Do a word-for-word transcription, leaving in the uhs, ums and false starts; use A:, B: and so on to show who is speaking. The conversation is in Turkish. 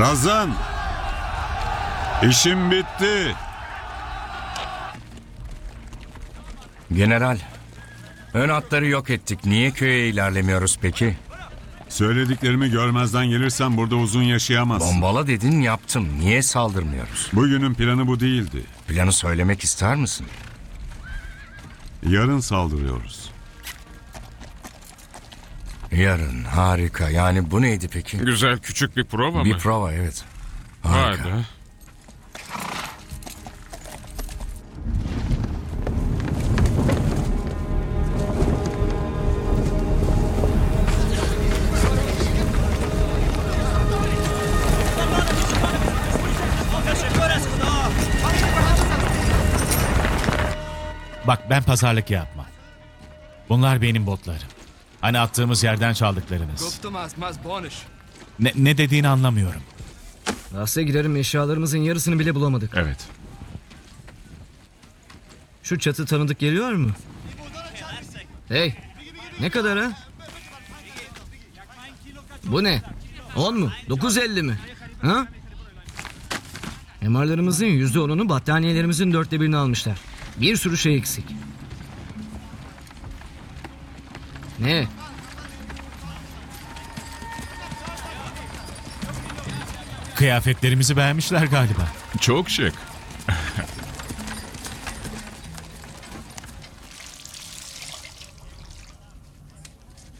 A: Razan! İşim bitti.
B: General, ön hatları yok ettik. Niye köye ilerlemiyoruz peki?
A: Söylediklerimi görmezden gelirsen burada uzun yaşayamazsın.
B: Bombala dedin, yaptım. Niye saldırmıyoruz?
A: Bugünün planı bu değildi.
B: Planı söylemek ister misin?
A: Yarın saldırıyoruz.
B: Yarın, harika. Yani bu neydi peki?
C: Güzel küçük bir prova
B: Bir
C: mı?
B: prova, evet.
C: Vay
B: Harika.
C: be.
D: Bak ben pazarlık yapmam. Bunlar benim botlarım. Hani attığımız yerden çaldıklarınız. Ne, ne dediğini anlamıyorum.
E: Rast'a giderim, eşyalarımızın yarısını bile bulamadık.
C: Evet.
E: Şu çatı tanıdık geliyor mu? Hey, ne kadar ha? Bu ne? on mu? dokuz elli mi? Ha? M R'larımızın yüzde onunu, battaniyelerimizin dörtte birini almışlar. Bir sürü şey eksik. Ne?
D: Kıyafetlerimizi beğenmişler galiba.
C: Çok şık.